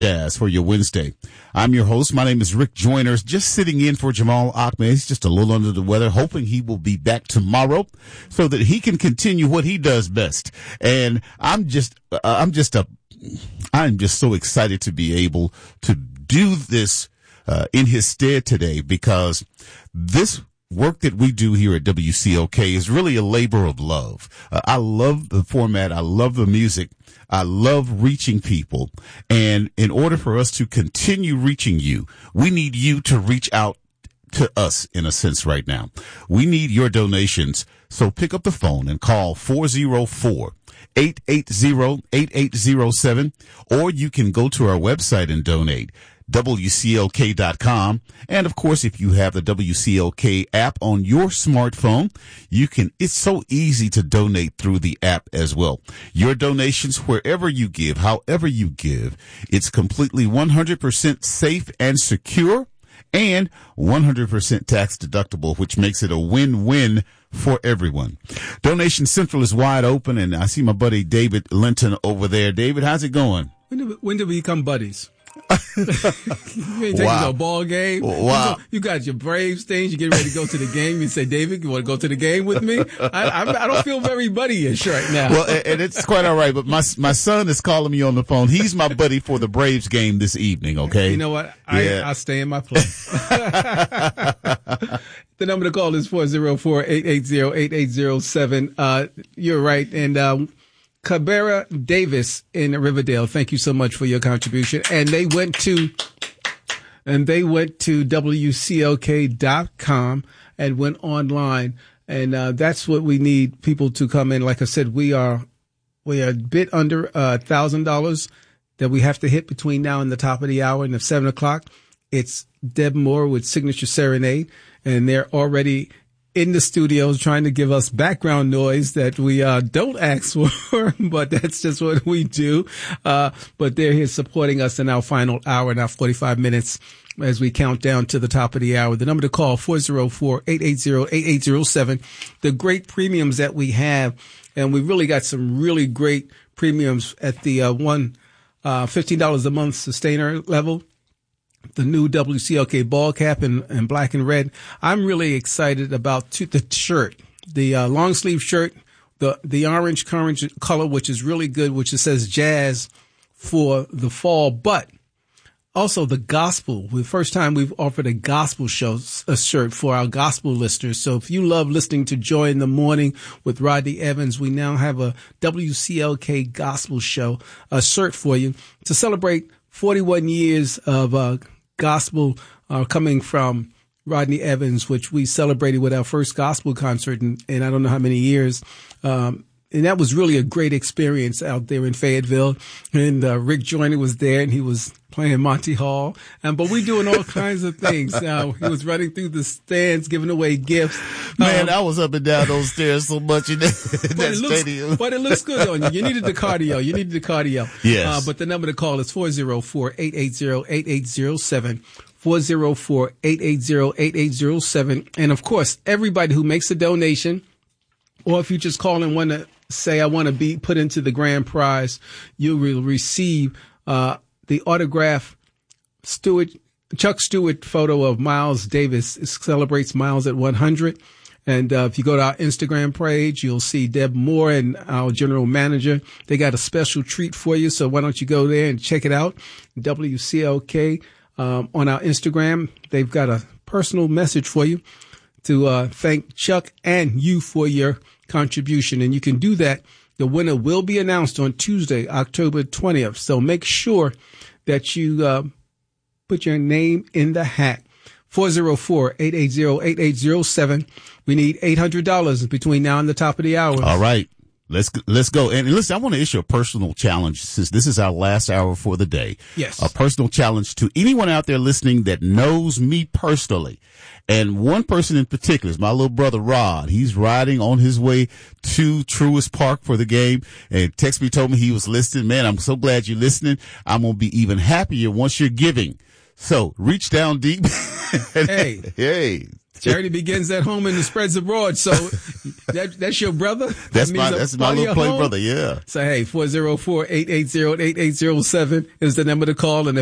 Jazz for your Wednesday. I'm your host. My name is Rick Joyner, just sitting in for Jamal Ahmed. He's just a little under the weather, hoping he will be back tomorrow so that he can continue what he does best. And I'm just so excited to be able to do this in his stead today, because this work that we do here at WCLK is really a labor of love. I love the format. I love the music. I love reaching people. And in order for us to continue reaching you, we need you to reach out to us in a sense right now. We need your donations. So pick up the phone and call 404-880-8807, or you can go to our website and donate. WCLK.com. And of course, if you have the WCLK app on your smartphone, it's so easy to donate through the app as well. Your donations, wherever you give, however you give, it's completely 100% safe and secure and 100% tax deductible, which makes it a win-win for everyone. Donation Central is wide open, and I see my buddy David Linton over there. David, how's it going? When did we become buddies? You ain't taking to a ball game. Wow. You got your Braves things. You get ready to go to the game. You say, David, you want to go to the game with me? I don't feel very buddy-ish right now. Well, and it's quite all right, but my son is calling me on the phone. He's my buddy for the Braves game this evening, okay? You know what? I stay in my place. The number to call is 404-880-8807. You're right. And Cabrera Davis in Riverdale, thank you so much for your contribution. And they went to WCLK.com and went online. And that's what we need people to come in. Like I said, we are a bit under $1,000 that we have to hit between now and the top of the hour. And at 7 o'clock, it's Deb Moore with Signature Serenade. And they're already in the studios trying to give us background noise that we don't ask for, but that's just what we do. But they're here supporting us in our final hour and our 45 minutes as we count down to the top of the hour. The number to call, 404-880-8807. The great premiums that we have, and we really got some really great premiums at the $15 a month sustainer level. The new WCLK ball cap in black and red. I'm really excited about the shirt, the long sleeve shirt, the orange color, which is really good, which it says jazz for the fall, but also the gospel. The first time we've offered a gospel a shirt for our gospel listeners. So if you love listening to Joy in the Morning with Rodney Evans, we now have a WCLK gospel show, a shirt for you to celebrate 41 years of gospel coming from Rodney Evans, which we celebrated with our first gospel concert in I don't know how many years. And that was really a great experience out there in Fayetteville. And Rick Joyner was there, and he was playing Monty Hall. But we doing all kinds of things. He was running through the stands, giving away gifts. Man, I was up and down those stairs so much in that stadium. But it looks good on you. You needed the cardio. Yes. But the number to call is 404-880-8807. 404-880-8807. And, of course, everybody who makes a donation, or if you just call and want to say, I want to be put into the grand prize, you will receive the autograph Chuck Stewart photo of Miles Davis. It celebrates Miles at 100. And if you go to our Instagram page, you'll see Deb Moore and our general manager. They got a special treat for you. So why don't you go there and check it out? WCLK on our Instagram. They've got a personal message for you to thank Chuck and you for your contribution. And you can do that. The winner will be announced on Tuesday, October 20th. So make sure that you put your name in the hat. 404-880-8807. We need $800 between now and the top of the hour. All right. Let's go. And listen, I want to issue a personal challenge since this is our last hour for the day. Yes. A personal challenge to anyone out there listening that knows me personally. And one person in particular is my little brother, Rod. He's riding on his way to Truist Park for the game. And text me, told me he was listening. Man, I'm so glad you're listening. I'm going to be even happier once you're giving. So reach down deep. Hey, Charity begins at home and it spreads abroad. So that's your brother. That's my little play brother. Yeah. So hey, 404-880-8807 is the number to call, and